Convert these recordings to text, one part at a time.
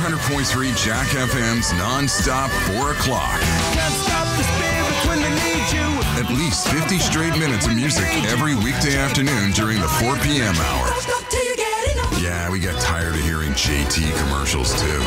100.3 Jack FM's non-stop 4 o'clock. Can't stop the spirit when they need you. At least 50 straight minutes of music every weekday afternoon during the 4 p.m. hour. Yeah, we got tired of hearing JT commercials too.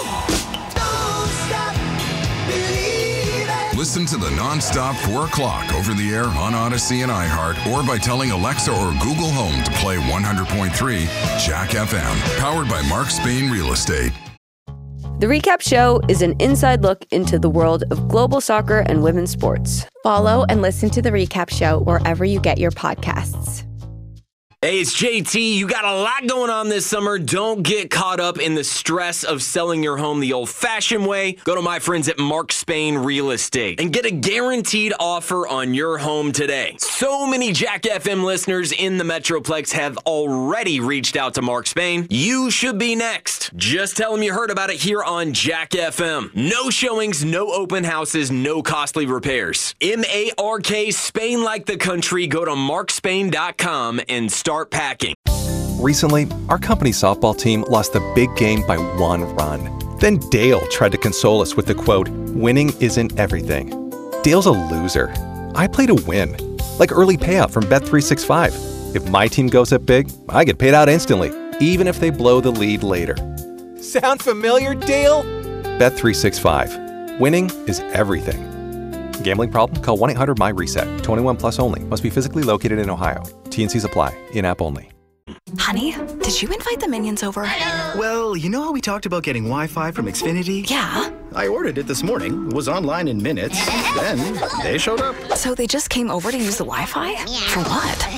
Listen to the non-stop 4 o'clock over the air on Odyssey and iHeart, or by telling Alexa or Google Home to play 100.3 Jack FM, powered by Mark Spain Real Estate. The Recap Show is an inside look into the world of global soccer and women's sports. Follow and listen to The Recap Show wherever you get your podcasts. Hey, it's JT. You got a lot going on this summer. Don't get caught up in the stress of selling your home the old-fashioned way. Go to my friends at Mark Spain Real Estate and get a guaranteed offer on your home today. So many Jack FM listeners in the Metroplex have already reached out to Mark Spain. You should be next. Just tell them you heard about it here on Jack FM. No showings, no open houses, no costly repairs. MARK Spain like the country. Go to markspain.com and start packing. Recently, our company softball team lost the big game by 1 run. Then Dale tried to console us with the quote, "Winning isn't everything." Dale's a loser. I play to win, like early payout from Bet365. If my team goes up big, I get paid out instantly, even if they blow the lead later. Sound familiar, Dale? Bet365. Winning is everything. Gambling problem? Call 1-800-MY-RESET. 21 plus only. Must be physically located in Ohio. T&Cs apply. In-app only. Honey, did you invite the Minions over? Well, you know how we talked about getting Wi-Fi from Xfinity? Yeah. I ordered it this morning, was online in minutes, then they showed up. So they just came over to use the Wi-Fi? For what?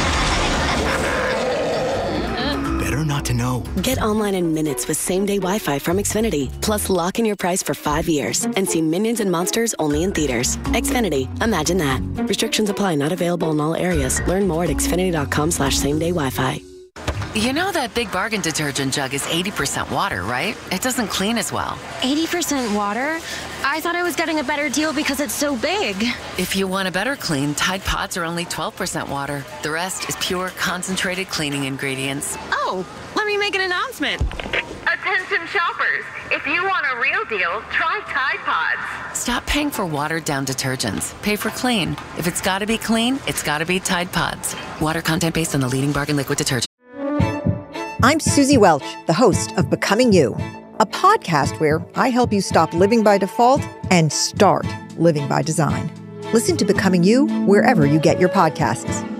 Better not to know. Get online in minutes with same-day Wi-Fi from Xfinity. Plus, lock in your price for 5 years and see Minions and Monsters only in theaters. Xfinity. Imagine that. Restrictions apply. Not available in all areas. Learn more at xfinity.com/same-day Wi-Fi. You know that Big Bargain detergent jug is 80% water, right? It doesn't clean as well. 80% water? I thought I was getting a better deal because it's so big. If you want a better clean, Tide Pods are only 12% water. The rest is pure, concentrated cleaning ingredients. Oh, let me make an announcement. Attention shoppers, if you want a real deal, try Tide Pods. Stop paying for watered-down detergents. Pay for clean. If it's gotta be clean, it's gotta be Tide Pods. Water content based on the leading bargain liquid detergent. I'm Susie Welch, the host of Becoming You, a podcast where I help you stop living by default and start living by design. Listen to Becoming You wherever you get your podcasts.